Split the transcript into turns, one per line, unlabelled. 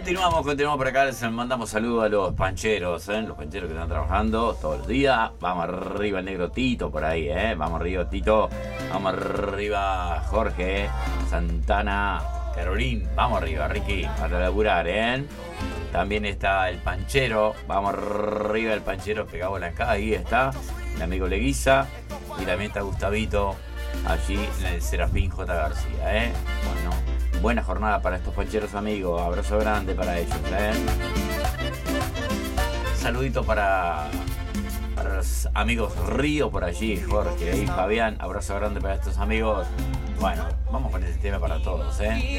Continuamos por acá. Les mandamos saludos a los pancheros, los pancheros que están trabajando todos los días. Vamos arriba el negro Tito por ahí, vamos arriba Tito, vamos arriba Jorge, Santana, Carolín, vamos arriba Ricky, para laburar, También está el panchero, vamos arriba el panchero pegado acá, ahí está, el amigo Leguiza, y también está Gustavito, allí en el Serafín J. García, Bueno, buena jornada para estos pancheros amigos, abrazo grande para ellos, Saludito para los amigos Río por allí, Jorge y Fabián, abrazo grande para estos amigos. Bueno, vamos con este tema para todos,